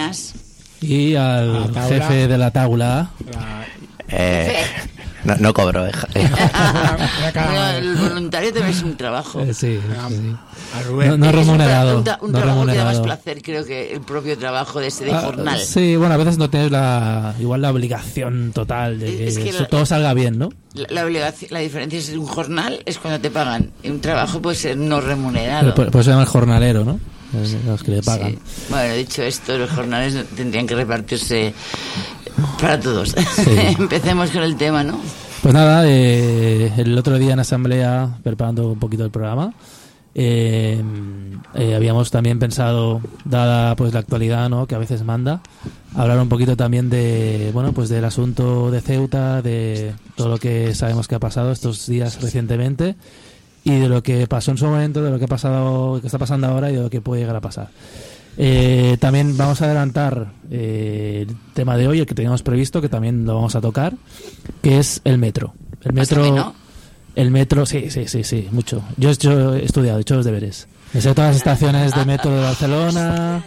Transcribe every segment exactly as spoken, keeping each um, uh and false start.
más. Y al jefe de la tabla. Eh, no, no cobro, eh. Bueno, el voluntario también es un trabajo. Eh, sí, sí. Rubén. No, no remunerado. Un, tra- un no trabajo que da más remunerado. placer, creo que el propio trabajo de ese de Ah, jornal. sí, bueno, a veces no tienes la igual la obligación total de que, Es que eso lo- todo salga bien, ¿no? La, la obligación, la diferencia es un jornal es cuando te pagan. Y un trabajo puede ser no remunerado. Pero por, por eso se llama el jornalero, ¿no? Los que le pagan. Sí. Bueno, dicho esto, los jornales tendrían que repartirse para todos. Sí. Empecemos con el tema, ¿no? Pues nada, eh, el otro día en asamblea, preparando un poquito el programa, eh, eh, habíamos también pensado, dada pues la actualidad, ¿no?, que a veces manda, hablar un poquito también de, bueno, pues del asunto de Ceuta, de todo lo que sabemos que ha pasado estos días recientemente y de lo que pasó en su momento, de lo que ha pasado, que está pasando ahora y de lo que puede llegar a pasar. Eh, también vamos a adelantar eh, el tema de hoy, el que teníamos previsto, que también lo vamos a tocar, que es el metro. El metro, Pásame, ¿no? el metro, sí, sí, sí, sí, mucho. Yo, yo he estudiado, he hecho los deberes. Me sé todas las estaciones de metro de Barcelona.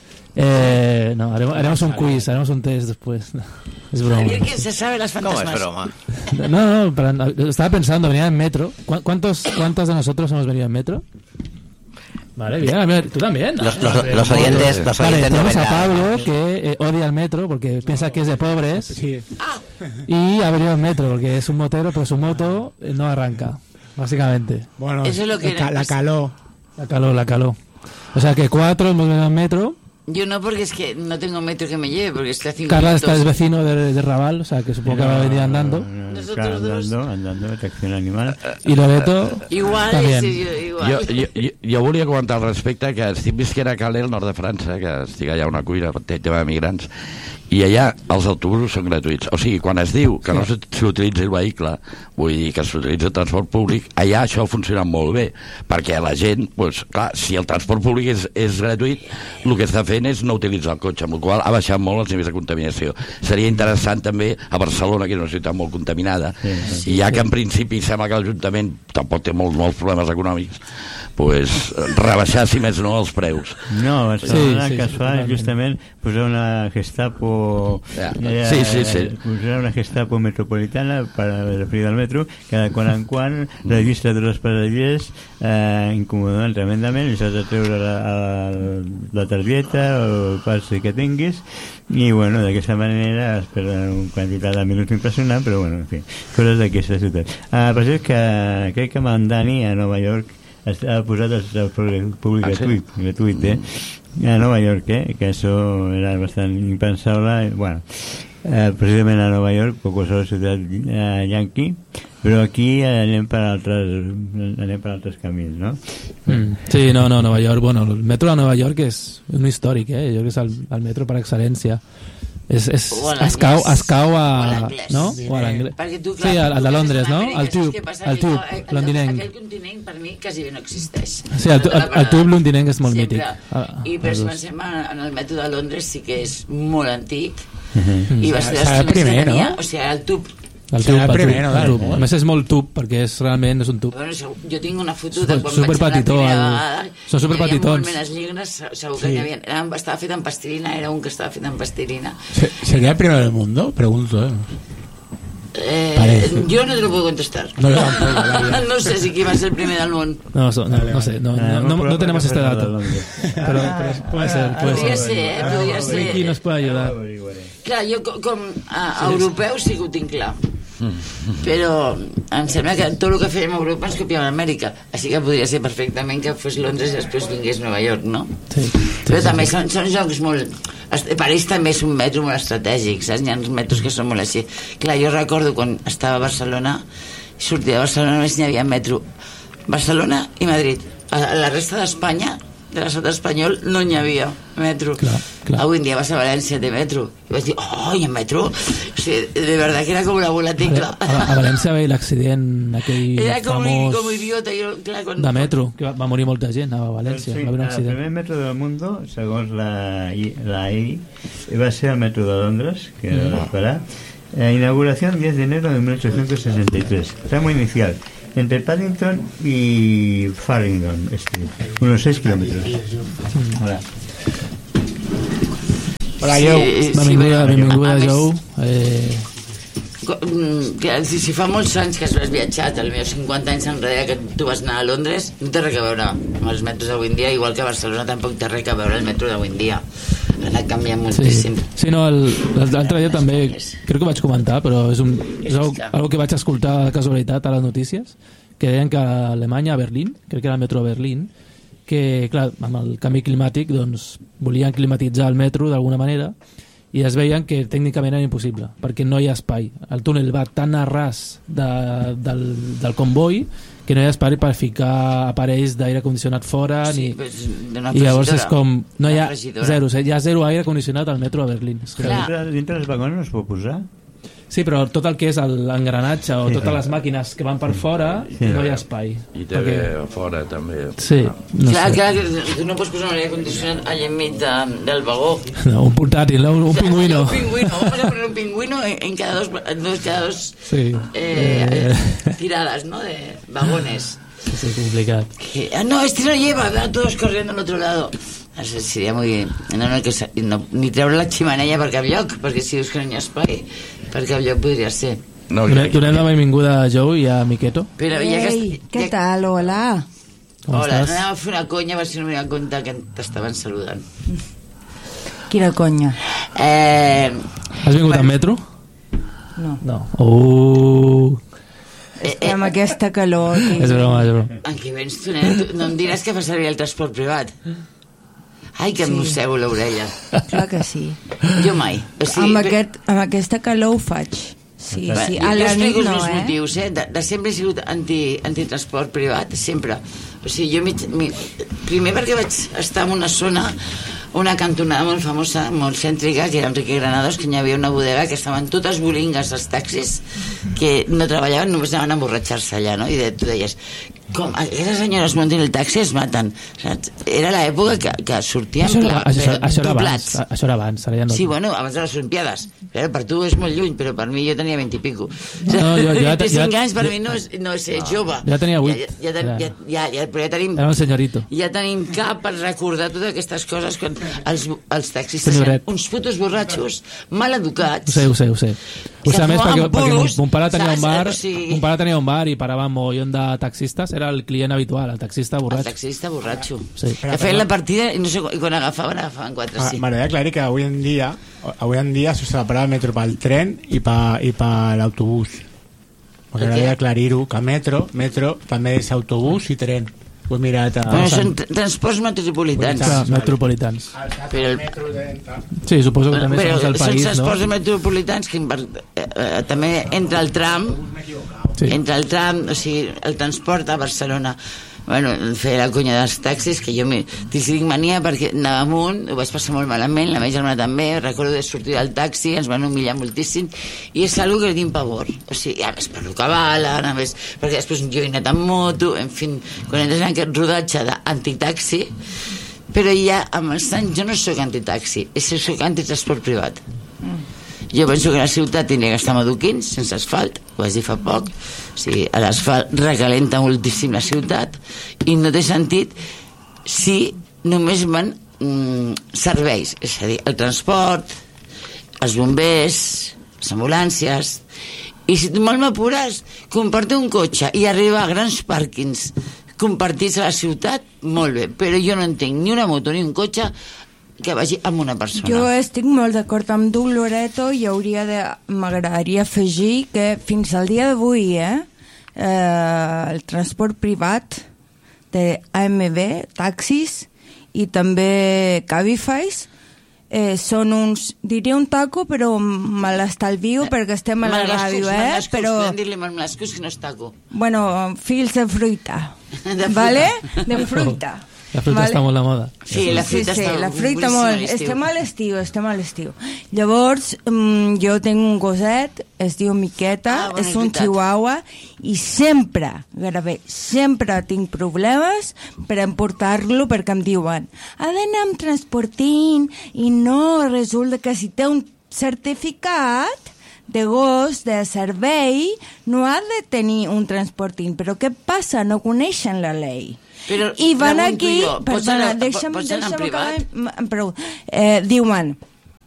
Eh, no, haremos, haremos un quiz, haremos un test después. Es broma. Javier, que se sabe las ¿Cómo fantasmas. es broma? No, no, para- estaba pensando, venía en metro. ¿Cu- ¿Cuántos, ¿Cuántos de nosotros hemos venido en metro? Vale, bien, a ver, tú también. Los, los, los oyentes, los Vale, oyentes no tenemos ven a nada. Pablo que eh, odia el metro porque piensa que es de pobres Sí. y ha venido en metro porque es un motero, pero su moto eh, no arranca, básicamente. Bueno, Eso es lo que- la, ca- la caló. La caló, la caló. O sea que cuatro hemos venido en metro. Yo no, porque es que no tengo metro que me lleve, porque estoy a cinco Carla minutos. está es vecino de, de Raval, o sea que supongo que habrá venido andando. Nosotros dos. andando, andando, tracción animal. Y Loreto Igual, también. sí, jo, igual. Jo, jo, jo, jo volia comentar al respecte que estic visquent a Calais, al nord de França, que estic allà a una cuina, té tema de migrants, i allà els autobusos són gratuïts. O sigui, quan es diu que no s'utilitza el vehicle, vull dir que s'utilitza el transport públic, allà això funciona molt bé, perquè la gent, doncs, clar, si el transport públic és, és gratuït, el que està fent és no utilitzar el cotxe, amb el qual ha baixat molt els nivells de contaminació. Seria interessant també a Barcelona, que és una ciutat molt contaminada, Sí, sí. i ja que en principi sembla que l'Ajuntament tampoc té molts, molts problemes econòmics, pues, rebaixar, si més no, els preus. No, a Barcelona Sí, sí, el que es fa totalment. és justament posar una Gestapo Ja. eh, Sí, sí, sí. posar una Gestapo metropolitana para referir al metro, cada quan en quan registra tots els passatgers eh, incomodant tremendament i s'has de treure la, la, la targeta o el pas que tinguis i bueno, d'aquesta manera es perden una quantitat de minuts impressionant, però bueno, en fi, coses d'aquesta ciutat. Ah, per això és que crec que Mandani a Nova York ha posat el transport públic Ah, sí? gratuït, gratuït, eh? A Nova York, eh? Que això era bastant impensable. Bueno, eh, precisament a Nova York, poc a la ciutat eh, yanqui, però aquí anem per altres, anem per altres camins, no? Mm. Sí, no, no, Nova York, bueno, el metro de Nova York és un històric, eh? Jo crec que és el, el metro per excel·lència. És, és, O a l'anglès. es cau, es cau O a a... l'anglès. No? O a l'anglès. Perquè tu, Sí, el, el de Londres, no? El tube, tube, el tube londinenc. Aquell continent per mi quasi bé no existeix. Sí, el, tu- el, el tube londinenc és molt Sempre. mític. Ah, I per els si dos. pensem en el metro de Londres sí que és molt antic Uh-huh. i va ser de Serà el les primeres primer, que tenia, no? o sigui, el tub. El Serà tube, el el primer, tube, no? el tube. Del A més és molt tub perquè és, realment és un tub. Bueno, segur- jo tinc una foto Super- de quan vaig anar la superpetitó, primera el- vegada. són superpetitons. Hi havia molt menys lliures, segur que Sí. hi havia, era, estava fet en pastilina, era un que estava fet en pastilina. Se- ¿Sería el primero del mundo? Pregunto, ¿eh? Eh, Parece. yo no te lo puedo contestar. No, yo tampoco, vaya. No sé si quién va a ser el primer del mundo. No, so- no, no sé, no, Ah, no, no, però no tenemos perquè este fes dato. de Londres. Pero, pero puede ser, puede Podria ser. ser, eh? Podria ser. Ricky nos puede ayudar. Clar, jo com, com a, a europeu sí que ho tinc clar. Però em sembla que tot el que fèiem a Europa ens copiàvem a Amèrica. Així que podria ser perfectament que fos Londres i després vingués Nova York, no? Sí, sí, Però sí, també sí. són, són jocs molt... est- París també és un metro molt estratègic, saps? Hi ha uns metros que són molt així. Clar, jo recordo quan estava a Barcelona, sortia de Barcelona, només n'hi havia metro Barcelona i Madrid. A a la resta d'Espanya, de l'estat espanyol, no n'hi havia metro. Clar, clar. Avui en dia vas a València, té metro. I vaig dir, oh, hi ha metro? O sigui, de verdad que era com una bola A, tecla. a València va haver l'accident aquell Era com, famós com idiota. Jo, clar, quan... de metro, que va, va morir molta gent a València, Sí, va haver un el accident. primer metro del mundo, segons la I, la I, va ser el metro de Londres, que era d'esperar. Eh, inauguración diez de enero de mil ochocientos sesenta y tres. Tramo inicial entre Paddington y Farringdon Street, unos seis kilómetros. Hola. Hola, Sí, Joe. sí, Benvinguda, bueno, benvinguda, a més, Jou. Eh, co- mm, que si, si fa molts anys que has viatjat, el meu cinquanta anys enrere que tu vas anar a Londres, no té res a veure amb els metros d'avui en dia, igual que a Barcelona tampoc té res a veure el metro d'avui en dia. Ha anat canviant sí. moltíssim. sí, no, el- l'altre dia també, crec que ho vaig comentar, però és, un, és algo, algo que vaig escoltar de casualitat a les notícies, que deien que a Alemanya, a Berlín, crec que era el metro de Berlín, que, clar, amb el canvi climàtic doncs, volien climatitzar el metro d'alguna manera i es veien que tècnicament era impossible perquè no hi ha espai. El túnel va tan a ras de, del, del comboi que no hi ha espai per ficar aparells d'aire condicionat fora Sí, ni... pues, d'una i llavors és fregidora. com no hi Una ha fregidora. zero, hi ha zero aire condicionat al metro de Berlín. És que- Clar. Dintre, dintre dels vagons no es pot posar? Sí, però tot el que és el- l'engranatge o Sí, totes sí. les màquines que van per fora Sí. no hi ha espai. I també a fora, també. Sí, no Clar, sé. clar, que tu no pots posar un aire condicionat allà enmig de, del vagó. No, un portàtil, no? un, un pingüino. Un pingüino, vamos a poner un pingüino en, en cada dos, en dos, cada dos Sí. eh, eh, tiradas, ¿no? De vagones. Sí, complicat. Que, ah, no, este no lleva, va todos corriendo al otro lado. Això seria muy... No, no, que, sa- no, ni treure la ximeneia per cap lloc, perquè si dius que no hi ha espai, per cap lloc podria ser. No, Donem, jo, donem la benvinguda a Jou i a Miqueto. Però ja que... Ei, què ja, tal? Hola. Com Hola, estàs? anem a fer una conya, a veure si no m'he donat compte que t'estaven saludant. Quina conya? Eh, Has vingut en metro? No. No. Uh, eh, I amb aquesta calor... és broma, és broma. en què vens tu, nen? Tu no em diràs que fa servir el transport privat? Ai, que em mossego l'orella. Clar que sí. Jo mai. O sigui, Amb, pe- aquest, amb aquesta calor ho faig. Sí, Va, sí. jo A la nit explico els no, meus eh? motius, eh? De, de sempre he sigut anti, antitransport privat, sempre. O sigui, jo mi, mi, primer perquè vaig estar en una zona, una cantonada molt famosa, molt cèntrica, que era Enrique Granados, que hi havia una bodega que estaven totes bolingues als taxis, que no treballaven, només anaven a emborratxar-se allà, no? I de, tu deies, com aquestes senyores muntin el taxi es maten, saps? Era l'època que, que sortien Això, era- això, això, això, era abans, doblats. això era abans, ara ja no. Sí, bueno, abans de les Olimpiades. Però per tu és molt lluny, però per mi jo tenia vint i pico. No, jo- jo ja- vint-i-cinc ja- anys per ja- mi no és, no és ser jove. Ja tenia vuit. Ja, ja, ja, Era- ja, ja, ja, però ja tenim... Era un senyorito. Ja tenim cap per recordar totes aquestes coses quan els, els taxistes Senyoret. eren uns putos borratxos, mal Ho educats. sé, ho sé, ho sé. Ho Que sé a més perquè, fumaven perquè mon, puros, mon pare tenia un saps? bar, O sigui- mon pare tenia un bar i parava amb mogollon de taxistes, era el client habitual, el taxista El borratxo. taxista borratxo. Sí. Que feien la partida i, no sé, i quan agafaven, agafaven quatre, Ah, sí. M'agradaria aclarir que avui en dia avui en dia se separa el metro pel tren i per, i per l'autobús. M'agradaria aclarir-ho, que metro, metro també és autobús i tren. Ho he mirat a... Bueno, són tr- transports metropolitans. Clar, metropolitans. Però el, Sí, suposo que també però segons el són país, no? transports metropolitans que eh, eh, també entra el tram, Sí. entra el tram, o sigui, el transport a Barcelona. Bueno, feia la conya dels taxis, que jo m'hi tinc mania perquè anava amunt, ho vaig passar molt malament, la meva germana també, recordo de sortir del taxi, ens van humillar moltíssim, i és algo que li tinc pavor. O sigui, a més per lo que valen, a més, perquè després jo he anat amb moto, en fi, quan entres en aquest rodatge d'antitaxi, però ja amb els anys jo no sóc antitaxi, és que sóc antitransport privat. Jo penso que la ciutat tindria que estar amb adoquins, sense asfalt, ho vaig dir fa poc. O sigui, l'asfalt recalenta moltíssim la ciutat i no té sentit si només van mm, serveis, és a dir, el transport, els bombers, les ambulàncies, i si tu molt m'apures, compartir un cotxe i arribar a grans pàrquings compartits a la ciutat, molt bé, però jo no entenc ni una moto ni un cotxe que vagi amb una persona. Jo estic molt d'acord amb tu, Loreto, i hauria de... m'agradaria afegir que fins al dia d'avui, eh, eh, el transport privat de A M B, taxis i també Cabify eh, són uns, diria un taco, però me l'estalvio perquè estem a la ràdio, eh? Però, Podem dir-li malmescos que no és taco. bueno, fils de fruita, De fruita. vale? De fruita. La fruita està molt de moda. Sí, la fruita sí, està la fruita boníssima molt. a l'estiu. Estem a l'estiu, estem a l'estiu. Llavors, um, jo tinc un gosset, es diu Miqueta, Ah, bona, és un veritat. chihuahua, i sempre, gairebé, sempre tinc problemes per emportar-lo perquè em diuen ha d'anar amb transportint, i no, resulta que si té un certificat de gos, de servei, no ha de tenir un transporting. Però què passa? No coneixen la llei. Però I van pregunto aquí... jo, pots Perdona, anar- deixa'm, pots anar en deixa'm privat? acabar, m- em pregu- eh, diuen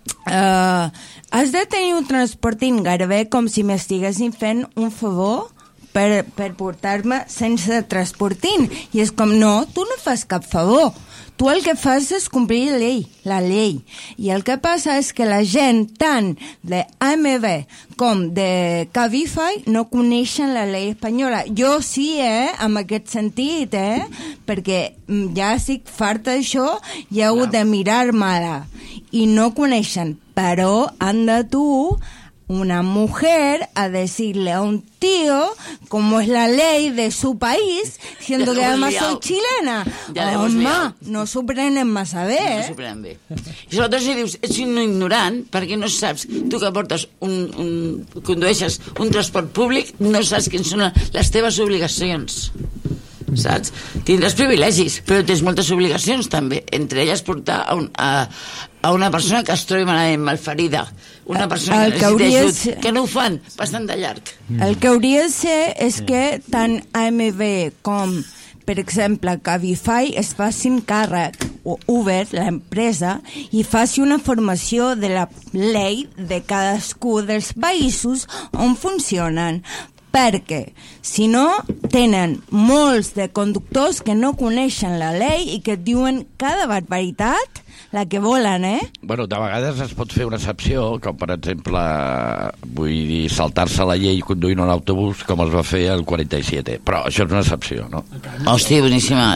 Uh, has de tenir un transportint gairebé com si m'estiguessin fent un favor per, per portar-me sense transportint. I és com, no, tu no fas cap favor. Tu el que fas és complir la llei, la llei. I el que passa és que la gent, tant de A M B com de Cabify, no coneixen la llei espanyola. Jo sí, eh, en aquest sentit, eh, perquè ja estic farta d'això i he hagut de mirar-me-la. I no coneixen, però han de tu... una mujer a decirle a un tío cómo es la ley de su país, siendo que además soy chilena. Home, no s'ho prenen massa bé, eh? No s'ho prenen bé. I sobretot si dius, ets un ignorant, perquè no saps, tu que portes un, un, condueixes un transport públic, no saps quines són les teves obligacions. Saps? Tindràs privilegis, però tens moltes obligacions també, entre elles portar a, un, a, a una persona que es trobi malament, malferida, una persona el que que necessita ajut, ser... que no ho fan bastant de llarg. El que hauria de ser és que tant A M B com, per exemple, Cabify es facin càrrec, o Uber, l'empresa, i faci una formació de la llei de cadascú dels països on funcionen, perquè si no tenen molts de conductors que no coneixen la llei i que et diuen cada barbaritat la que volen, eh? Bueno, de vegades es pot fer una excepció, com per exemple, vull dir, saltar-se la llei conduint un autobús, com es va fer el quaranta-set, però això és una excepció, no? Hòstia, boníssima.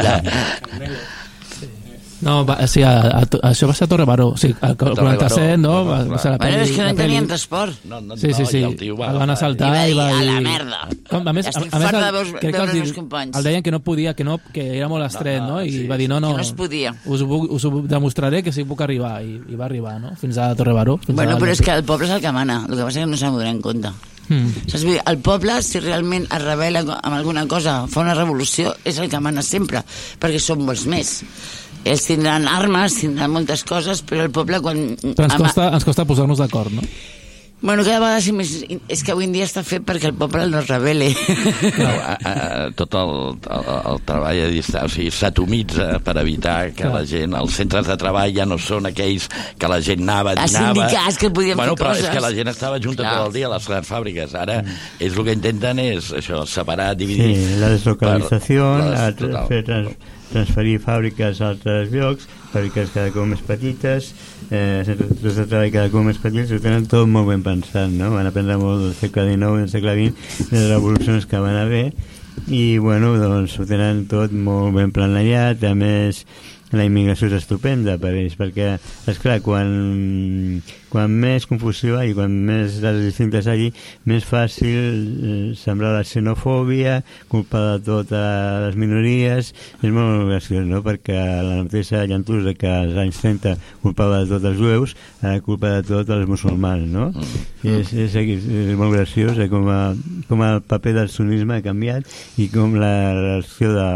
No, va, sí, a, a, a, això va ser a Torre Baró, sí, al quaranta-set, no? Va, va ser la Bueno, és que no la tenien transport. No, no, Sí, sí, sí, no, i el tio va, el van assaltar i i va va dir, dir... a la merda. Com, a més, Estic a, a més farta el, de veure- crec que veure els, els dir- meus companys. el deien que no podia, que, no, que era molt estret, no? I sí, va dir, no, no, que no es podia. us, ho, puc- us ho demostraré que sí puc arribar, i, i va arribar, no? Fins a Torre Baró. Fins Bueno, a però és que el poble és el que mana, el que passa és que no s'ha de donar en compte. Mm. Saps? Vull dir, el poble, si realment es rebel·la amb alguna cosa, fa una revolució, és el que mana sempre, perquè són molts més. Ells tindran armes, tindran moltes coses, però el poble quan... Però ens costa, ens costa posar-nos d'acord, no? Bueno, cada vegada sí més... És que avui en dia està fet perquè el poble no es rebel·li. No, a, a, tot el, el, el treball a distància, o sigui, s'atomitza per evitar que Clar. la gent, els centres de treball ja no són aquells que la gent anava, Els dinava... sindicats que podien bueno, fer però coses. és que la gent estava junta Clar. tot el dia a les grans fàbriques. Ara mm. és el que intenten és això, separar, dividir... Sí, la deslocalització, per- la, les- total. fer trans, transferir fàbriques a altres llocs, fàbriques cada cop més petites, eh, centres de treball cada cop més petits, ho tenen tot molt ben pensat, no? Van aprendre molt del segle dinou i del segle vint, de les revolucions que van haver, i bueno, doncs ho tenen tot molt ben planejat. A més, la immigració és estupenda per ells, perquè, esclar, quan, quan més confusió hi ha, quan més dades distintes hi ha, més fàcil eh, sembrar la xenofòbia, culpa de totes les minories. És molt graciós, no?, perquè la mateixa Llantús, de que als anys trenta culpava de tots els jueus, ara culpa de tots els musulmans, no? I és, és, és molt graciós eh, com, a, com el paper del sunnisme ha canviat i com la relació de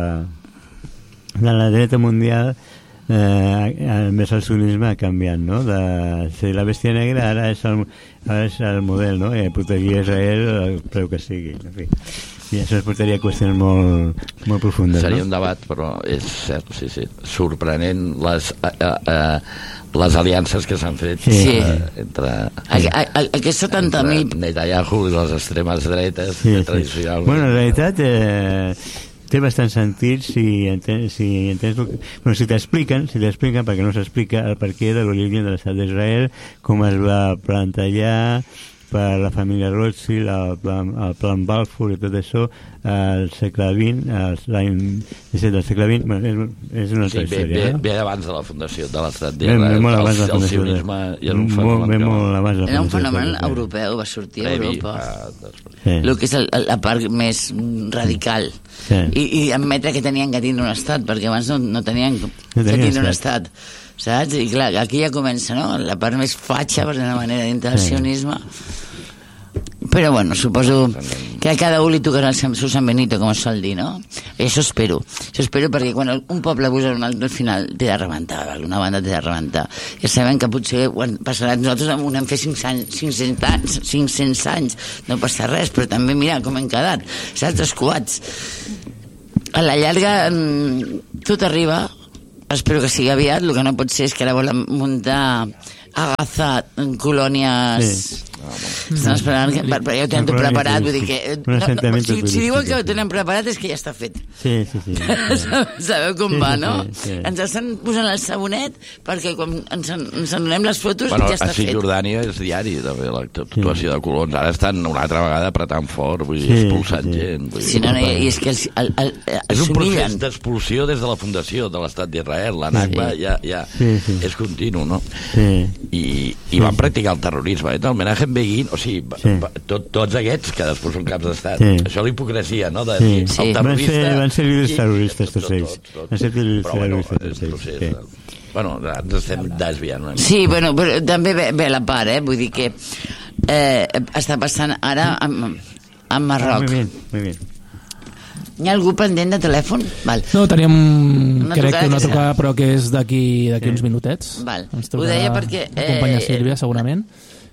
de la dreta mundial eh, més el sunnisme ha canviat, no? De ser la bèstia negra ara és el, ara és el model, no? I protegir Israel el preu que sigui, en fi. I això es portaria a qüestions molt, molt profundes, Seria no? un debat, però és cert, sí, sí, sorprenent les, eh, eh, les aliances que s'han fet Sí. eh, entre Aqu- aqu- Aquests setanta mil... Netanyahu i les extremes dretes Sí, sí. tradicionalment. Bueno, en realitat eh, té bastant sentit si entens, si entens el que, bueno, si t'expliquen, si t'expliquen, perquè no s'explica el perquè de l'origen de l'estat d'Israel, com es va plantejar per la família Rothschild, el plan, el plan Balfour i tot això al segle vint, l'any disset del segle vint. Bueno, és, és una altra Sí, ve, història, ve, no? ve abans de la fundació de l'estat Ve, ve d'Israel. molt abans de la El, el fundació de- sionisme ja és un molt- fenomen ve que- molt abans de la Era un fundació fenomen d'Israel. europeu, va sortir a previ Europa. a- després. Sí. El que és el, la part més radical. Sí. I, I admetre que tenien que tindre un estat, perquè abans no, no tenien que tenien tindre un estat. estat. Saps? I clar, aquí ja comença, no?, la part més fatxa, per una manera, dintre del Sí. sionisme. Però bueno, suposo que a cada un li tocarà el seu San Benito, com es sol dir, no? I això espero. Això espero perquè quan un poble abusa un altre, al final té de rebentar, una banda té de rebentar. Ja sabem que potser quan passarà, nosaltres en hem fet cinc-cents anys, cinc-cents anys, no passa res, però també mira com hem quedat, saps, escuats. A la llarga tot arriba, espero que sigui aviat. El que no pot ser és que ara volen muntar agafar colònies... Sí. Estan esperant que... Però ja ho tenen tot preparat, vull dir que... Un assentament si, si diuen que ho turístic. tenen preparat és que ja està fet. Sí, sí, sí. Sabeu com Sí, va, sí, no? sí, sí. Ens estan posant el sabonet perquè quan ens, en, ens en donem les fotos Bueno, ja està a fet. Cisjordània és diari, també, l'actuació de colons. Ara estan una altra vegada apretant fort, vull dir, Sí, expulsant sí, sí. gent. Vull dir, Si no, no, i és que el, el, el, el, és un s'humillen. procés d'expulsió des de la fundació de l'estat d'Israel. La Nakba Sí. ja, ja Sí, sí. és continu, no? Sí. I, i van practicar el terrorisme. Eh? El Menachem Begin, o sigui, Sí. tot, tots aquests, que després són caps d'estat. Sí. Això la hipocresia, no? De Sí. dir, Sí. el Van terrorista... ser, van ser líders i- terroristes, tots tot, ells. tot, tot. Van ser líders Però, bueno, terroristes, és tots ells. procés, Sí. eh? Bueno, ens estem desviant una mica. Sí, bueno, però també ve, ve la part, eh? Vull dir que eh, està passant ara amb, amb Ah, Marroc. muy bien, muy bien. Hi ha algú pendent de telèfon? Val. No, teníem, Una crec trucada que una que trucada, però que és d'aquí d'aquí Sí. uns minutets. Val. Ens Ho deia perquè, la companya eh, Sílvia, segurament.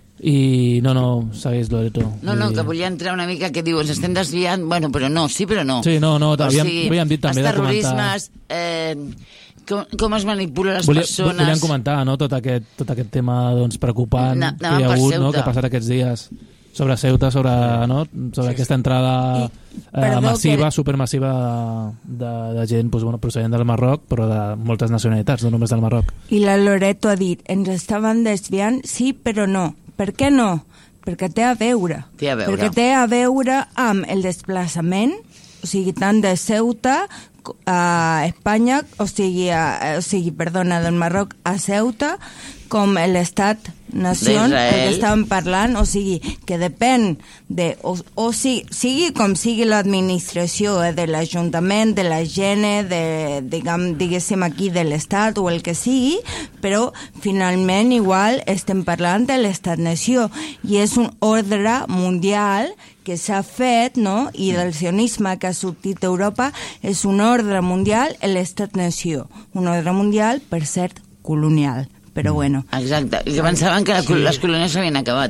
I no, no, segueix, Loreto. No, no, Vull que dir- volia entrar una mica que diu, ens estem desviant, bueno, però no, sí, però no. Sí, no, no, havíem- havíem dit també els de comentar- terrorismes, eh, com, com es manipulen les Volia, persones... volíem comentar, no?, tot aquest, tot aquest tema doncs, preocupant Na- que anàvem hi ha per hagut, no?, Ceuta. que ha passat aquests dies sobre Ceuta, sobre, no?, sobre aquesta entrada I- eh, perdó, massiva, que- supermassiva de, de gent doncs, bueno, procedent del Marroc, però de moltes nacionalitats, no només del Marroc. I la Loreto ha dit, ens estaven desviant, sí, però no. Per què no? Perquè té a veure. Té a veure. Perquè té a veure amb el desplaçament, o sigui, tant de Ceuta a Espanya, o sigui, a, o sigui, perdona, del Marroc a Ceuta, com l'estat-nació, el D'Israel. que estàvem parlant, o sigui, que depèn de, o, o sigui, sigui com sigui l'administració, eh, de l'Ajuntament, de la Gene, de, diguem, diguéssim aquí, de l'Estat o el que sigui, però finalment igual estem parlant de l'estat-nació i és un ordre mundial que s'ha fet, no?, i del sionisme que ha sortit d'Europa és un ordre mundial, l'estat-nació. Un ordre mundial, per cert, colonial. Però bueno. Exacte, i que pensaven que la, Sí. les colònies s'havien acabat.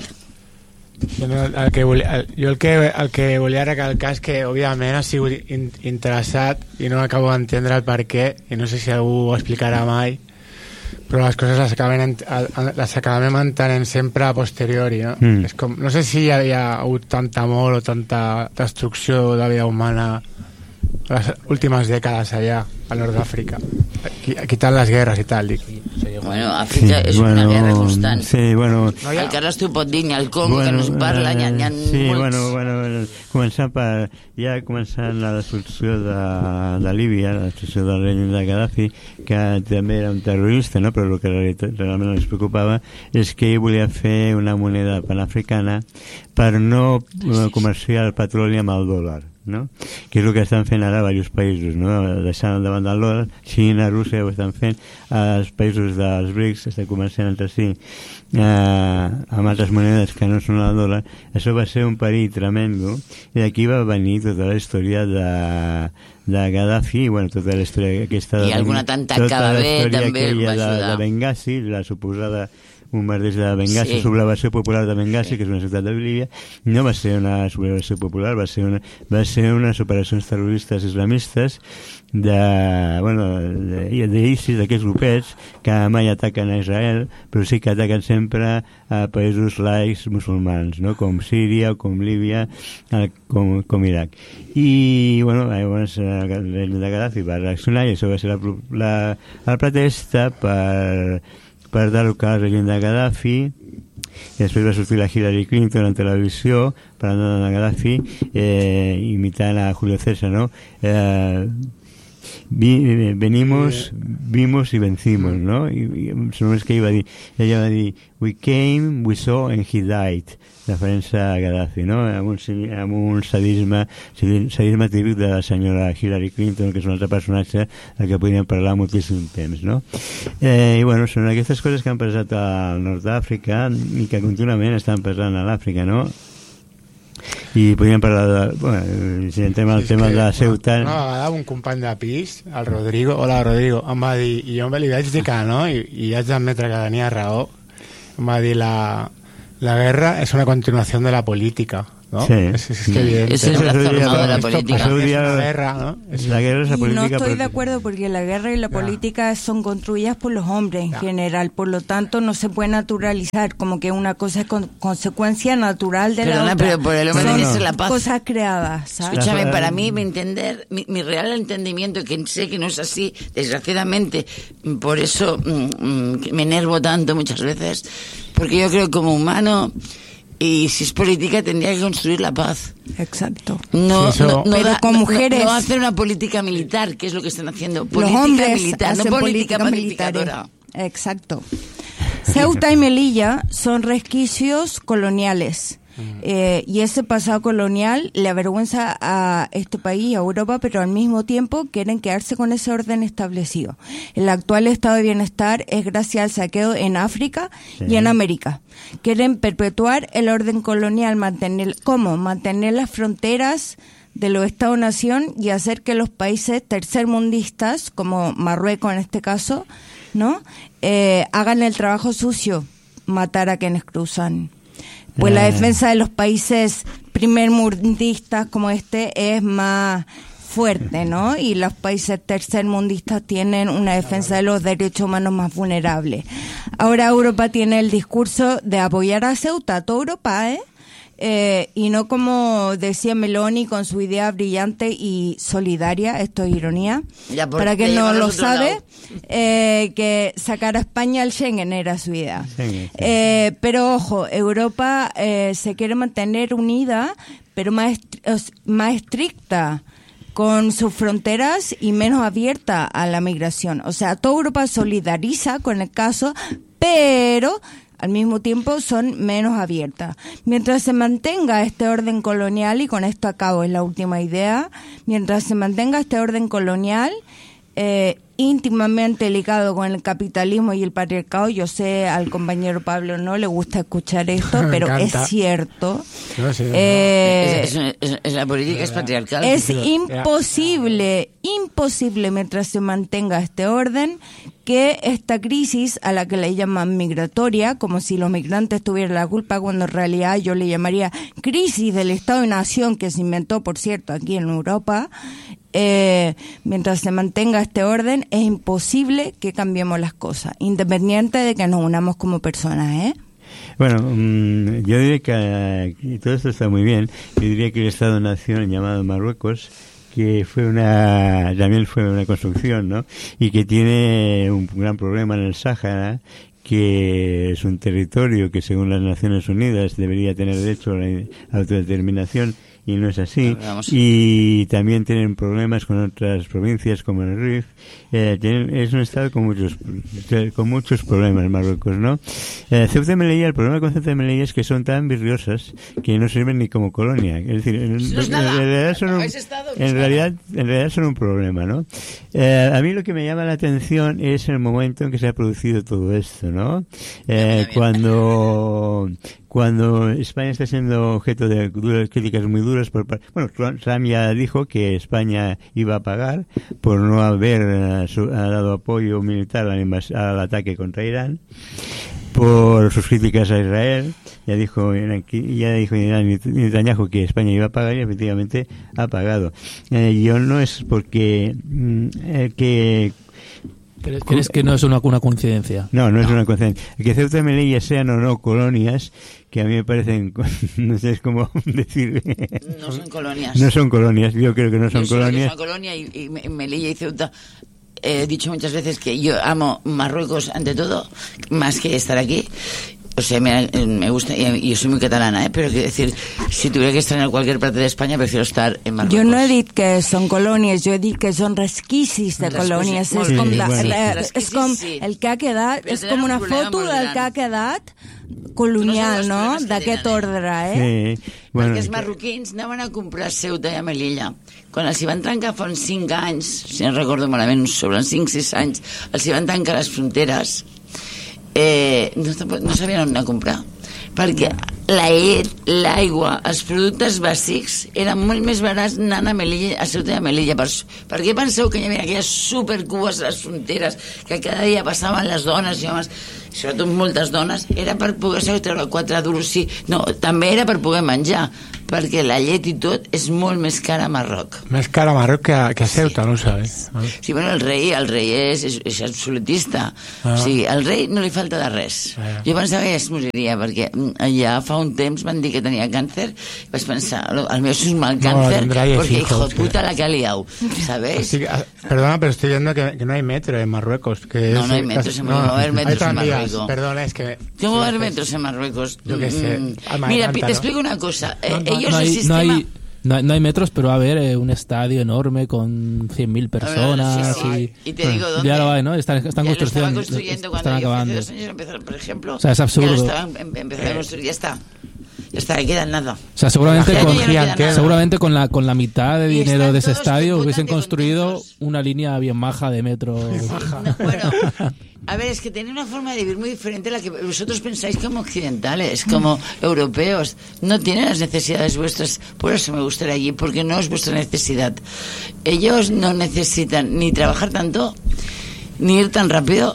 Jo, no, el que volia, el, jo el que, el que volia recalcar és que, òbviament, ha sigut in, interessat i no acabo d'entendre el per què, i no sé si algú ho explicarà mai, però les coses les acabem, ent- a- les acabem entenent sempre a posteriori, no? Mm. És com, no sé si hi ha, hi ha hagut tanta mort o tanta destrucció de la vida humana les últimes dècades allà, al nord d'Àfrica. Qui- Quitant les guerres i tal, dic. Bueno, Àfrica és una guerra constant. Sí, bueno... No hi ha- El Carles t'ho pot dir, ni el Congo, que no es parla, n'hi ha, n'hi ha sí, molts... bueno, bueno, començant per, ja començant la destrucció de, de Líbia, la destrucció del règim de Gaddafi, que també era un terrorista, no? Però el que realitat, realment els preocupava és que ell volia fer una moneda panafricana per no eh, comerciar el petroli amb el dòlar, no? Que és el que estan fent ara diversos països, no? Deixant davant del dòlar, Xina, Rússia ho estan fent, els països dels BRICS estan comerciant entre si eh, amb altres monedes que no són el dòlar. Això va ser un perill tremendo i d'aquí va venir tota la història de, de Gaddafi, i bueno, tota la història aquesta de, I algun atemptat tota que va la haver història també el aquella va de, ajudar. de Benghazi, la suposada bombarders de Benghazi, Sí. sublevació popular de Benghazi, que és una ciutat de Líbia. No va ser una sublevació popular, va ser, una, va ser unes operacions terroristes islamistes de, bueno, d'ISIS, d'aquests grupets que mai ataquen a Israel, però sí que ataquen sempre a països laics musulmans, no? Com Síria, com Líbia, eh, com, com Iraq. I, bueno, llavors eh, el règim de Gaddafi va reaccionar i això va ser la, la, la protesta per per derrocar el règim de Gaddafi, i després va sortir la Hillary Clinton en televisió parlant de Gaddafi, eh, imitant a Julio César, no? Eh, vi, venimos, vimos y vencimos, no? I, i només que ella va dir, ella va dir, we came, we saw and he died, referència a Gaddafi, no? Amb un, amb un sadisme, sadisme típic de la senyora Hillary Clinton, que és un altre personatge del que podríem parlar moltíssim temps, no? Eh, I bueno, són aquestes coses que han passat al nord d'Àfrica i que contínuament estan passant a l'Àfrica, no? I podríem parlar de... Bueno, si entrem al És tema que, de la ciutat... Una vegada un company de pis, el Rodrigo, hola Rodrigo, em va dir, i jo li vaig dir que no, i, i haig d'admetre que tenia raó, em va dir la, la guerra és una continuació de la política, ¿no? Sí. Es, es que evidente. Es el Eso trastorno sería- de la esto política. pasó Es día- una guerra, ¿no? Es La guerra es la Y no política. estoy por- de acuerdo porque la guerra y la política son construidas por los hombres en Ya. general, por lo tanto no se puede naturalizar como que una cosa es con- consecuencia natural de Perdona, la otra. pero por el hombre No, tiene no. que ser la paz. Cosas creadas, ¿sabes? Escúchame, La- para mí, mi entender, mi, mi real entendimiento, que sé que no es así, desgraciadamente, por eso mm, mm, que me enervo tanto muchas veces, porque yo creo que como humano, y si es política, tendría que construir la paz. Exacto. No, Sí, eso- no, no Pero da- con no- mujeres- no hacer una política militar, que es lo que están haciendo. Los Política hombres militar, no hacen política políticas militares. pacificadora. Exacto. Ceuta y Melilla son resquicios coloniales. Eh, y ese pasado colonial le avergüenza a este país y a Europa, pero al mismo tiempo quieren quedarse con ese orden establecido. El actual estado de bienestar es gracias al saqueo en África y en América. Quieren perpetuar el orden colonial, mantener, ¿cómo? Mantener las fronteras de los Estados-nación y hacer que los países tercermundistas, como Marruecos en este caso, ¿no? Eh, hagan el trabajo sucio, matar a quienes cruzan. Pues la Eh. defensa de los países primermundistas como este es más fuerte, ¿no? Y los países tercermundistas tienen una defensa de los derechos humanos más vulnerables. Ahora Europa tiene el discurso de apoyar a Ceuta, toda Europa, ¿eh? Eh, y no como decía Meloni con su idea brillante y solidaria, esto es ironía, Ya, por- para te quien no llevan lo al otro sabe, lado. eh, que sacar a España al Schengen era su idea. Schengen, sí. Eh, pero ojo, Europa eh, se quiere mantener unida, pero más, estri- os- más estricta con sus fronteras y menos abierta a la migración. O sea, toda Europa solidariza con el caso, pero al mismo tiempo son menos abiertas. Mientras se mantenga este orden colonial, y con esto acabo, es la última idea, mientras se mantenga este orden colonial, eh, íntimamente ligado con el capitalismo y el patriarcado, yo sé al compañero Pablo no le gusta escuchar esto, Me pero encanta. es cierto. No, sí, no. Eh, Es, es- es- es la política es patriarcal. es Sí, imposible, imposible mientras se mantenga este orden, que esta crisis a la que le llaman migratoria, como si los migrantes tuvieran la culpa, cuando en realidad yo le llamaría crisis del Estado de Nación, que se inventó, por cierto, aquí en Europa, eh, mientras se mantenga este orden, es imposible que cambiemos las cosas, independiente de que nos unamos como personas, ¿eh? Bueno, mm, yo diría que eh, y todo esto está muy bien. Yo diría que el Estado-Nación llamado Marruecos, que fue una, también fue una construcción, ¿no? Y que tiene un gran problema en el Sáhara, que es un territorio que según las Naciones Unidas debería tener derecho a la autodeterminación y no es así. Vamos. Y también tienen problemas con otras provincias como el Rif. Eh, tienen, es un estado con muchos con muchos problemas, Marruecos, ¿no? Eh, Ceuta y Melilla, el problema con Ceuta y Melilla es que son tan virriosas que no sirven ni como colonia. Es decir, en, Eso es en nada. realidad son un, Habéis estado, no es en nada. realidad en realidad son un problema, ¿no? Eh, a mí lo que me llama la atención es el momento en que se ha producido todo esto, ¿no? Eh, cuando cuando España está siendo objeto de duras críticas muy duras por par- bueno, Trump ya dijo que España iba a pagar por no haber eh, su- ha dado apoyo militar al, invas- al ataque contra Irán, por sus críticas a Israel. Ya dijo ya dijo Netanyahu que España iba a pagar y efectivamente ha pagado. Eh, yo no es porque mm, eh, que ¿Crees, crees que no es una, una coincidencia? no, no es una coincidencia. Que Ceuta y Melilla sean o no colonias, que a mí me parecen, no sé cómo decir. No son colonias. No son colonias, yo creo que no son Yo sé lo que colonias. es una colonia y, y Me- Melilla y Ceuta. He dicho muchas veces que yo amo Marruecos ante todo, más que estar aquí. O sea, me, me gusta, y yo soy muy catalana, ¿eh? Pero quiero decir, si tuviera que estar en cualquier parte de España, prefiero estar en Marruecos. Yo no he dit que són colònies, jo he dit que són resquicis de Resquicis, colònies. molt És bé. com, Sí, la, bueno. la- Resquicis, és com sí. el que ha quedat, Però és tenen com un una problema foto molt del gran. que ha quedat Tu colonial, no sabes no? los problemes que D'aquest tenen, ordre, eh? Sí, bueno, Perquè els marroquins anaven a comprar Ceuta i a Melilla. Quan els hi van tancar fa uns cinc anys, si no recordo malament, sobre uns cinc sis anys, els hi van tancar les fronteres, eh, no, no sabien on anar a comprar. Perquè la llet, l'aigua, els productes bàsics eren molt més barats anant a Melilla, a Ceuta i a Melilla. Per, per què penseu que hi havia aquelles supercues a les fronteres que cada dia passaven les dones i homes, sobretot moltes dones? Era per poder treure quatre duros, sí. No, també era per poder menjar. perquè la llet i tot és molt més cara a Marroc. Més cara a Marroc que a, que a Ceuta, sí. No ho sabes. Sí, bueno, el rei, el rei és, és, és absolutista. Ah. O sigui, al rei no li falta de res. Ah. Jo pensava que ja es moriria, perquè ja fa un temps van dir que tenia càncer, i vaig pensar, el meu és un mal càncer, no, perquè hijo de puta la que ha liado, ¿sabes? Estic, perdona, pero estoy viendo que, que no hay metro en Marruecos. Que no, no hay metros, casi, en, no, no va a haber metros en Marruecos. Perdona, es que... ¿Cómo va a haber metros en Marruecos? Yo qué sé. Mm, mira, te explico una cosa. Eh, no, no, ellos no hay, el sistema... No hay... No, no hay metros, pero va a haber eh, un estadio enorme con cien mil personas. Sí, sí. Y, y te digo dónde. Ya lo hay, ¿no? Están, están ya construyendo. Lo construyendo cuando están yo acabando. hace dos años empezaron, por ejemplo. O sea, es absurdo. Ya lo estaban em, empezando a construir, ya está. Ya está, no queda nada. O sea, seguramente, con, no seguramente con, la, con la mitad de dinero de ese estadio hubiesen construido contentos. Una línea bien maja de metro. No, bueno, a ver, es que tiene una forma de vivir muy diferente a la que vosotros pensáis como occidentales, como europeos. No tienen las necesidades vuestras, por eso me gustaría allí, porque no es vuestra necesidad. Ellos no necesitan ni trabajar tanto, ni ir tan rápido.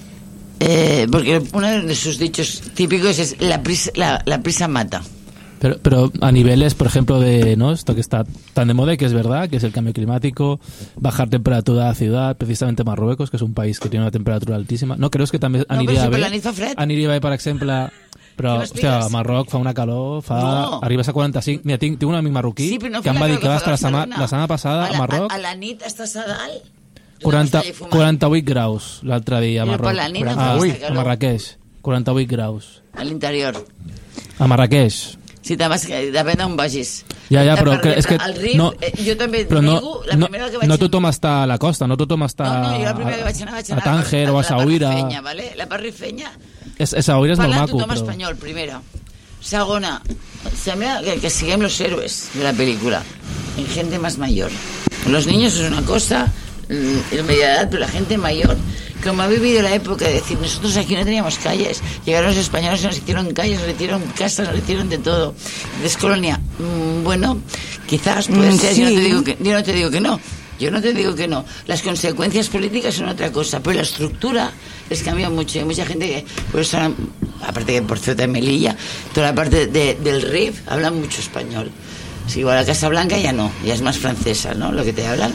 Eh, porque uno de sus dichos típicos es la prisa, la, la prisa mata. Pero, pero a niveles, por ejemplo, de no esto que está tan de moda, que es verdad, que es el cambio climático, bajar temperatura de la ciudad, precisamente Marruecos, que es un país que tiene una temperatura altísima. No, creus que també no, aniria bé? Si aniria bé, per exemple... Però, hòstia, a Marroc fa una calor, fa... No. Arribes a quaranta-cinc... Mira, tinc, tinc un amic marroquí sí, no que em va dir que va estar la setmana, la setmana passada a, la, a Marroc... A, a la nit estàs a dalt... quaranta, quaranta-vuit graus l'altre dia a Marroc. Per la nit a, a Marrakeix, quaranta-vuit graus. A l'interior. A Marrakeix. Si te vas, depèn d'on vagis. Ja, ja, però que, és que... Al Rif, no, eh, jo també però no, digo, la no, primera que vaig... No tothom està a la costa, no tothom està no, no, jo la primera que vaig anar, vaig anar a Tànger o a Saüira. La part rifenya, ¿vale? La part rifenya... És, és Saüira és molt maco, però... Parla tothom però... espanyol, primera. Segona, sembla que, que siguem los héroes de la película. En gente más mayor. Los niños es una cosa, en media edad, pero la gente mayor, como ha vivido la época de decir, nosotros aquí no teníamos calles, llegaron los españoles, nos hicieron calles, nos hicieron casas, nos hicieron de todo. Descolonia, mm, bueno, quizás puede ser, sí. yo, no te digo que, yo no te digo que no. Yo no te digo que no. Las consecuencias políticas son otra cosa, pero la estructura les cambia mucho. Hay mucha gente que, por eso, aparte que por Ceuta y Melilla, toda la parte de, del Rif hablan mucho español. Sí, igual la Casa Blanca ya no, ya es más francesa, ¿no? Lo que te hablan.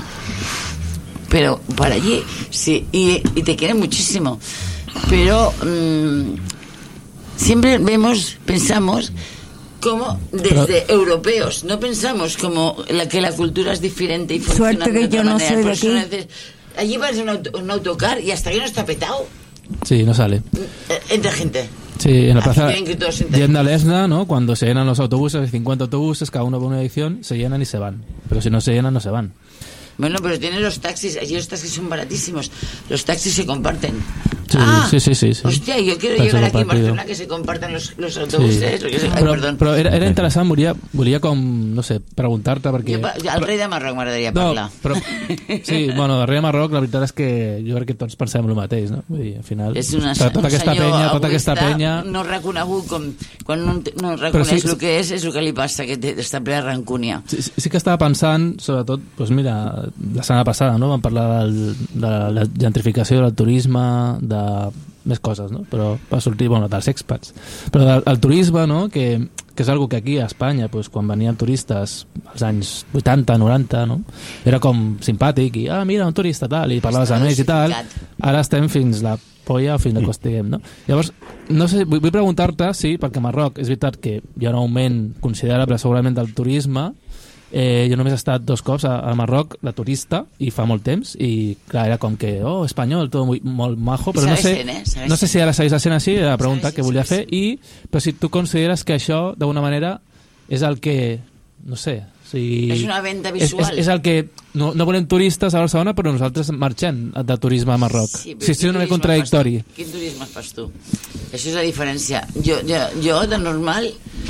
Pero para allí, sí, y, y te quieren muchísimo. Pero mmm, siempre vemos, pensamos... como desde pero, europeos, no pensamos como la, que la cultura es diferente y funciona suerte que de yo no manera. soy de aquí. Neces- allí vas en un, auto, un autocar y hasta que no está petado. Sí, no sale. Entra gente. Sí, en la plaza Yenda Lesna, ¿no? Cuando se llenan los autobuses, hay cincuenta autobuses, cada uno por una edición, se llenan y se van. Pero si no se llenan, no se van. Bueno, pero tienen los taxis, allí los taxis son baratísimos. Los taxis se comparten. Sí, ah, sí, sí, sí, sí. Hostia, yo quiero Taxi llegar aquí en compartido. Barcelona que se compartan los, los autobuses. Sí. Que se, ay, però, perdón. però era, era interessant, volia, volia com, no sé, preguntar-te perquè... Jo, el rei de Marroc m'agradaria no, parlar. Però, sí, bueno, el rei de Marroc, la veritat és que jo crec que tots pensem el mateix, no? Vull dir, al final... És una, tota, tota aquesta penya, tota aquesta penya... No reconegut com... Quan no, no reconeix sí, el que és, és el que li passa, que té, està ple de rancúnia. Sí, sí que estava pensant, sobretot, doncs mira, la setmana passada, no? Vam parlar del, de la gentrificació del turisme, de més coses, no? Però va sortir, bueno, dels expats. Però del, el turisme, no? Que, que és algo que aquí a Espanya, pues, quan venien turistes als anys vuitanta, noranta, no? Era com simpàtic i, ah, mira, un turista, tal, i parlaves amb ells i tal. Ara estem fins la polla o fins que estiguem, no? Llavors, no sé, vull, vull preguntar-te, sí, perquè a Marroc és veritat que hi ha un augment considerable segurament del turisme. Eh, jo només he estat dos cops a, a Marroc de turista i fa molt temps i clar, era com que, oh, espanyol, tot molt, molt majo, però no sé, sent, eh? no sé si ara segueix sent així, era la pregunta que volia fer, i, però si tu consideres que això d'alguna manera és el que, no sé, o sigui, és una venda visual, és, és, és el que no, no volem turistes a Barcelona però nosaltres marxem de turisme a Marroc. Sí, sí, és una mica contradictori. Quin turisme fas tu? Això és la diferència. Jo, jo, jo de normal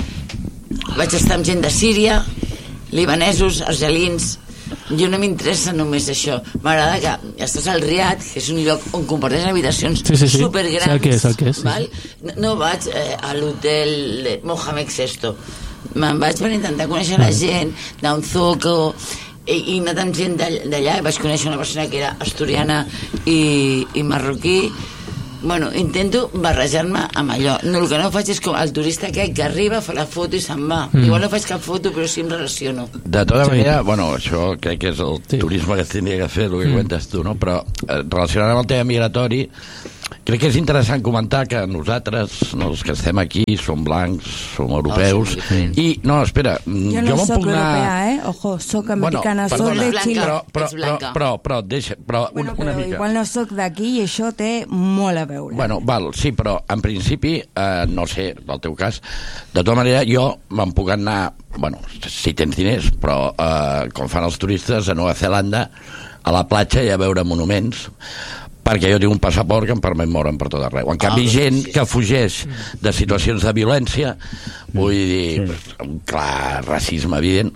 vaig estar amb gent de Síria, libanesos, argelins. Jo no m'interessa només això. M'agrada que estàs al Riad, que és un lloc on comparteixes habitacions sí, sí, sí. supergrans. Sí, el que és, el que és, val? Sí. No, no vaig eh, a l'hotel de Mohamed sexto. Me'n vaig per intentar conèixer la gent d'un zoco i, i anar amb gent d'allà. Vaig conèixer una persona que era asturiana i, i marroquí. Bueno, intento barrejar-me amb allò. No, el que no faig és com el turista aquest que arriba, fa la foto i se'n va. Mm. Igual no faig cap foto, però sí em relaciono. De tota manera, bueno, això crec que és el Sí. turisme que es tindria que fer, el que Mm. comentes tu, no? Però eh, relacionant amb el tema migratori, crec que és interessant comentar que nosaltres, no, els que estem aquí, som blancs, som europeus, som diferents. i, no, espera, Jo jo no me'n soc puc anar... europea, eh? Ojo, soc americana, perdona, soc de blanca. Xile. Però, però, Ets però, blanca. però, però, deixa, però Bueno, una, una però mica... igual no soc d'aquí i això té molt a veure. Bueno, val, sí, però en principi, eh, no sé, del teu cas, de tota manera, jo me'n puc anar, bueno, si tens diners, però eh, com fan els turistes a Nova Zelanda, a la platja i a veure monuments, perquè jo tinc un passaport que em permet moure'm per tot arreu. En canvi, Ah, gent sí. que fugeix de situacions de violència, vull dir, Sí. un clar racisme evident,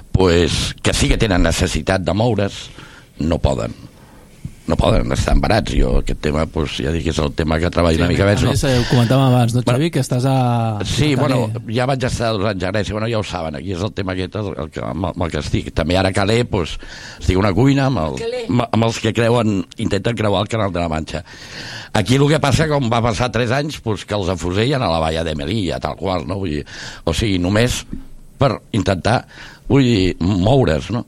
pues, que sí que tenen necessitat de moure's, no poden. No poden estar embarats. Jo aquest tema, pues, ja dic que és el tema que treballo una mica més. A No? més, eh, ho comentàvem abans, no, Xavi, Bueno, que estàs a... Sí, a bueno, Calais. ja vaig estar dos anys a Grècia, bueno, ja ho saben, aquí és el tema aquest el, el que, amb, amb el que estic. També ara a Calais, pues, estic a una cuina amb, el, Calais. amb, amb els que creuen, intenten creuar el Canal de la Manxa. Aquí el que passa, com va passar tres anys, pues, que els afusellen a la valla de Melilla, tal qual, no? Vull dir, o sigui, només per intentar, vull dir, moure's, no?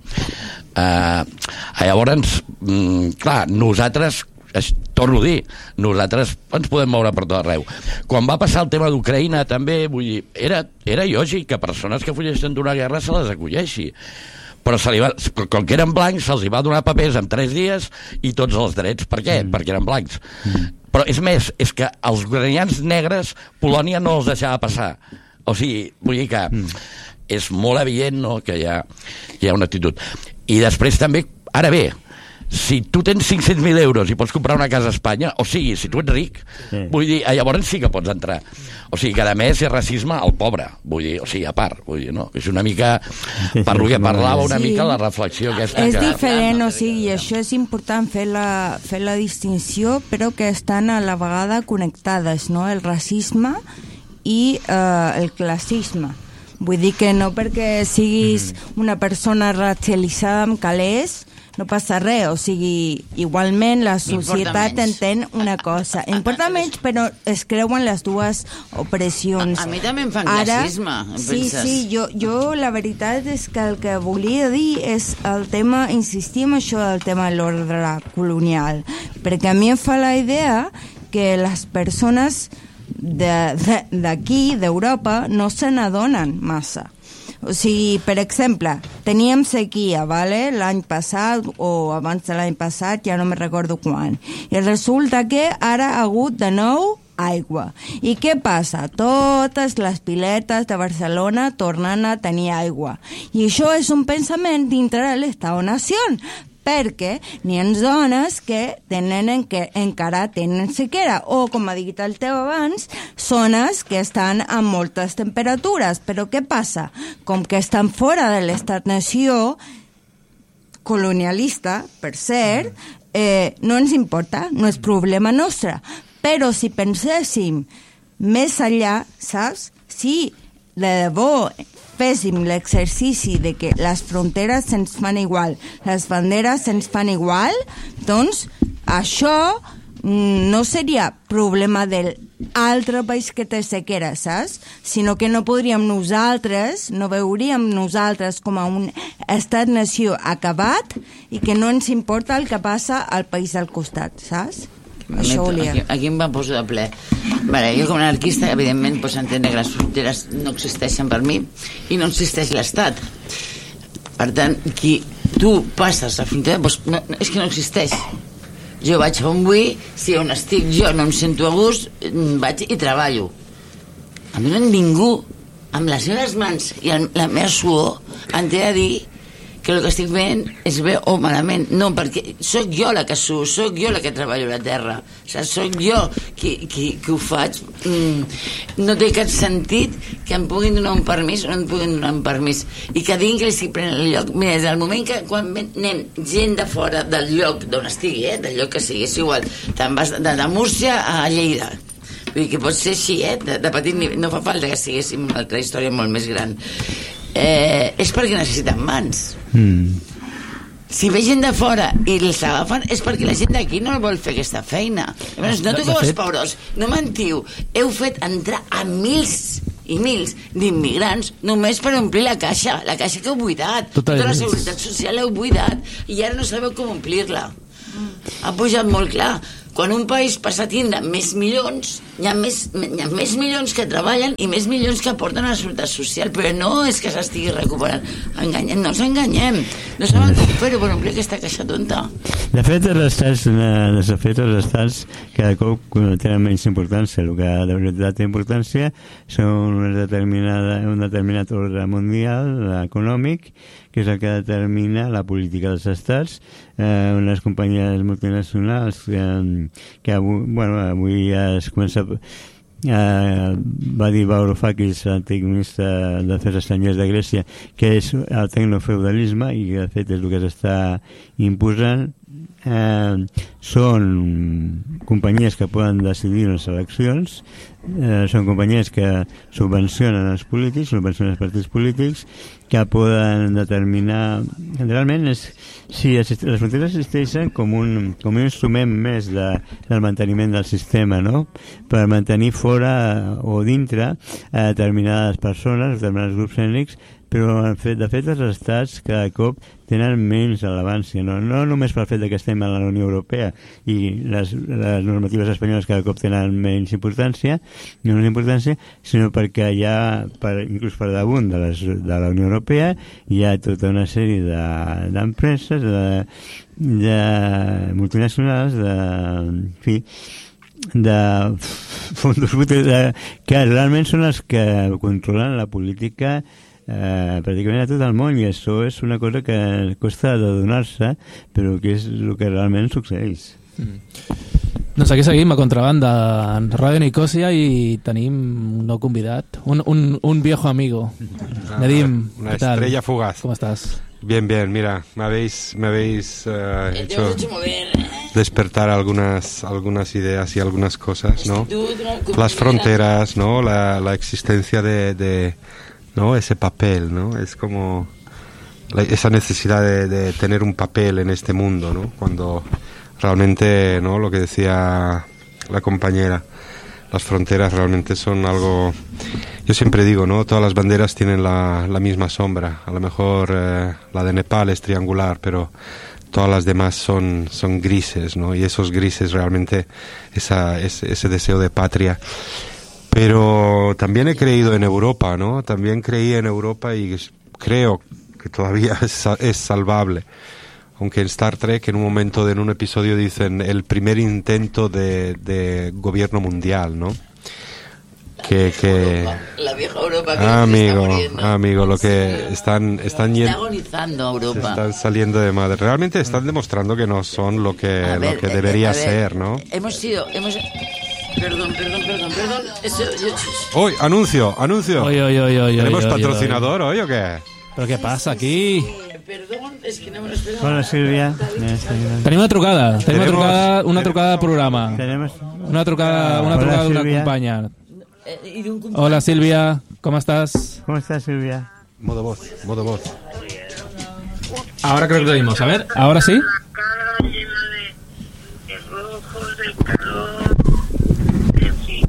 Uh, llavors, mm, clar, nosaltres, es, torno a dir, nosaltres ens podem moure per tot arreu. Quan va passar el tema d'Ucraïna, també, vull dir, era, era lògic que persones que fugeixen d'una guerra se les acolleixi. Però se li va, com que eren blancs, se'ls hi va donar papers en tres dies i tots els drets. Per què? Mm. Perquè eren blancs. Mm. Però és més, és que els ucranians negres Polònia no els deixava passar. O sigui, vull dir que mm. és molt evident, no?, que hi ha, hi ha una actitud. I després també, ara bé, si tu tens cinc-cents mil euros i pots comprar una casa a Espanya, o sigui, si tu ets ric, Sí. vull dir, llavors sí que pots entrar. O sigui, que a més és racisme al pobre, vull dir, o sigui, a part, vull dir, no? És una mica, per lo que parlava una Sí. mica la reflexió aquesta És que... diferent, o sigui, i això és important fer la, fer la distinció, però que estan a la vegada connectades, no?, el racisme i eh, el classisme. Vull dir que no perquè siguis una persona racialitzada amb calés no passa res, o sigui, igualment la societat menys. entén una cosa. Importa menys, però es creuen les dues opressions. A- a mi també em fan Ara, classisme, em Sí, penses? sí, jo, jo la veritat és que el que volia dir és el tema, insistir en això del tema de l'ordre colonial, perquè a mi em fa la idea que les persones de- de- d'aquí, d'Europa, no se n'adonen massa. O sigui, per exemple, teníem sequia, vale? L'any passat o abans de l'any passat, ja no me recordo quan. I resulta que ara ha hagut de nou aigua. I què passa? Totes les piletes de Barcelona tornen a tenir aigua. I això és un pensament dintre de l'Estat-nació, perquè n'hi ha zones que tenen en que encara tenen sequera, o, com ha dit el teu abans, zones que estan amb moltes temperatures. Però què passa? Com que estan fora de l'estat-nació colonialista, per cert, eh, no ens importa, no és problema nostre. Però si penséssim més enllà, saps? Si de debò féssim l'exercici de que les fronteres se'ns fan igual, les banderes se'ns fan igual, doncs això mm, no seria problema del altre país que té sequera, saps? Sinó que no podríem nosaltres, no veuríem nosaltres com a un estat-nació acabat i que no ens importa el que passa al país al costat, saps? Això volia. Aquí, aquí em va posar de ple. Vale, jo com a anarquista, evidentment, pots entendre que les fronteres no existeixen per mi i no existeix l'Estat. Per tant, qui tu passes la frontera, doncs no, és que no existeix. Jo vaig on vull, si on estic jo no em sento a gust, vaig i treballo. A mi no ningú, amb les meves mans i amb la meva suor, em té a dir que el que estic fent és bé o malament. No, perquè sóc jo la que surt, sóc jo la que treballo a la terra. O sigui, sóc jo qui, qui, qui ho faig. Mm, no té cap sentit que em puguin donar un permís o no em puguin donar un permís. I que diguin que li estic prenent el lloc. Mira, des del moment que quan anem gent de fora del lloc d'on estigui, eh, del lloc que sigui, és igual, te'n vas de, de Múrcia a Lleida. Vull dir que pot ser així, eh, de, de petit nivell. No fa falta que siguéssim una altra història molt més gran. Eh, és perquè necessiten mans. Mm. si ve gent de fora i els agafen és perquè la gent d'aquí no vol fer aquesta feina. Llavors, no toqueu els pobres, no mentiu, heu fet entrar a mils i mils d'immigrants només per omplir la caixa, la caixa que heu buidat, tota la seguretat social heu buidat i ara no sabeu com omplir-la. Ha pujat molt clar. Quan un país passa a tindre més milions, hi ha més, hi ha més milions que treballen i més milions que aporten a la seguretat social, però no és que s'estigui recuperant. Enganyem, no ens enganyem. No saben com fer-ho per omplir aquesta caixa tonta. De fet, els estats, de fet, els estats cada cop tenen menys importància. El que de veritat té importància són una determinada, un determinat ordre mundial econòmic, que és el que determina la política dels estats, eh, unes companyies multinacionals que, que avui, bueno, avui ja es comença eh, va dir Varoufakis, antic ministre d'Afers Estrangers de Grècia, que és el tecnofeudalisme i que de fet és el que s'està imposant. Eh, són companyies que poden decidir les eleccions, eh, són companyies que subvencionen els polítics, subvencionen els partits polítics, que poden determinar realment és, sí, les fronteres existeixen com un, com un instrument més de, del manteniment del sistema, no? Per mantenir fora o dintre a determinades persones, determinats grups ètnics, però de fet, de fet els estats cada cop tenen menys rellevància, no, no només pel fet que estem a la Unió Europea i les, les normatives espanyoles cada cop tenen menys importància, menys importància, sinó perquè hi ha, per, inclús per damunt de, les, de la Unió Europea, hi ha tota una sèrie d'empreses, de, de multinacionals, de, en fi, de fons de, que realment són els que controlen la política Eh, pràcticament a tot el món, i això és una cosa que costa de donar-se, però que és el que realment succeeix. Mm. Doncs aquí seguim a Contrabanda en Ràdio Nicòsia i tenim un nou convidat, un, un, un viejo amigo. Ah, Nedim, una ¿qué tal? estrella fugaz. ¿Cómo estás? Bien, bien, mira, me habéis, me habéis uh, hecho despertar algunas, algunas ideas y algunas cosas, ¿no? Las fronteras, ¿no? La, la existencia de... de ¿no? Ese papel, ¿no? Es como la, esa necesidad de, de tener un papel en este mundo, ¿no? Cuando realmente, ¿no? Lo que decía la compañera, las fronteras realmente son algo... Yo siempre digo, ¿no? Todas las banderas tienen la, la misma sombra. A lo mejor eh, la de Nepal es triangular, pero todas las demás son, son grises, ¿no? Y esos grises realmente, esa, ese, ese deseo de patria... Pero también he creído en Europa, ¿no? También creí en Europa y creo que todavía es, es salvable. Aunque en Star Trek en un momento, de, en un episodio dicen el primer intento de, de gobierno mundial, ¿no? Que, que... La vieja Europa que ah, amigo, se está muriendo. amigo, lo que están están está yendo, agonizando Europa. se están saliendo de madre. Realmente están demostrando que no son lo que A ver, lo que eh, debería a ver, ser, ¿no? Hemos sido, hemos Perdón, perdón, perdón, perdón. Eso, yo... Hoy, anuncio, anuncio. Oye, oye, oye, oye, ¿Tenemos oye, patrocinador oye. hoy o qué? ¿Pero qué pasa aquí? Eh, perdón, es que no me lo esperaba. Hola, Sílvia. Tenim una trucada, tenim una Tenemos- trucada, una trucada de programa. Tenemos... Una trucada, una Hola, trucada d'una Sílvia. companya. Eh, y de un compañero. Hola, Silvia, ¿cómo estás? ¿Cómo estás, Sílvia? Modo voz, modo voz. Ahora creo que lo oímos. A ver, ¿ahora sí? Cara llena de, de rojos, de calor, en fin.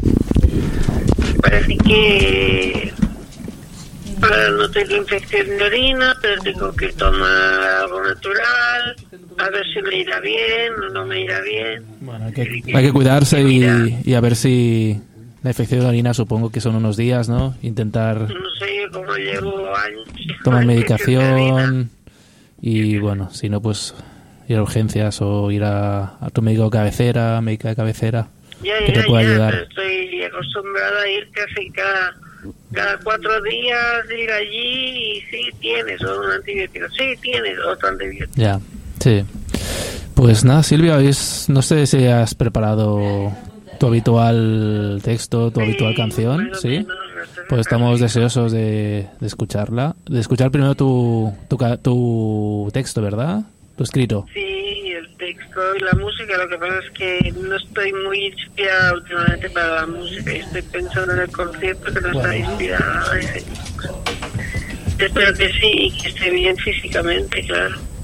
Parece que para no tener infección de orina, pero tengo que tomar algo natural, a ver si me irá bien o no me irá bien. Bueno, hay que, hay que cuidarse y, y a ver si la infección de orina, supongo que son unos días, ¿no? Intentar No sé cómo llevo años. tomar con infección de orina. medicación y, bueno, si no, pues ir a urgencias o ir a, a tu médico de cabecera, médica de cabecera, Ya, que te ya, pueda ya, ayudar. pero estoy acostumbrada a ir casi cada, cada cuatro días, ir allí y sí tienes un antibiótico, sí tienes otro antibiótico. Ya, sí. Pues nada, Silvia, hoy es- no sé si has preparado tu habitual texto, tu habitual canción, ¿sí? Pues estamos deseosos de, de escucharla. De escuchar primero tu, tu, ca- tu texto, ¿verdad? Tu escrito. Sí, el texto y la música, lo que pasa es que no estoy muy inspirada últimamente para la música y estoy pensando en el concierto que no está inspirada a ese. Espero que sí y que esté bien físicamente, claro.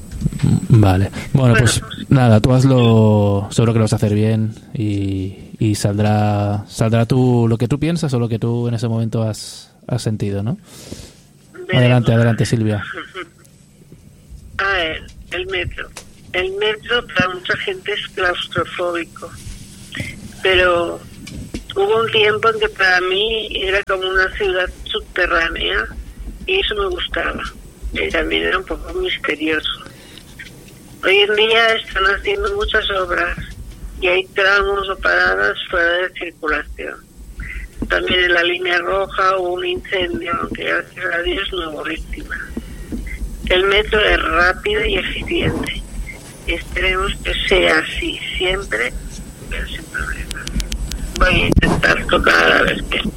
Vale. Bueno, pues nada, tú hazlo, seguro que lo vas a hacer bien y, y saldrá saldrá tú lo que tú piensas o lo que tú en ese momento has, has sentido, ¿no? Adelante, adelante, Silvia. A ver, el metro. El metro para mucha gente es claustrofóbico, pero hubo un tiempo en que para mí era como una ciudad subterránea y eso me gustaba. Y también era un poco misterioso. Hoy en día están haciendo muchas obras y hay tramos o paradas fuera de circulación. También en la línea roja hubo un incendio, aunque gracias a Dios no hubo víctimas. El metro es rápido y eficiente. Esperemos que sea así siempre, pero sin problema. Voy a intentar tocar a ver qué.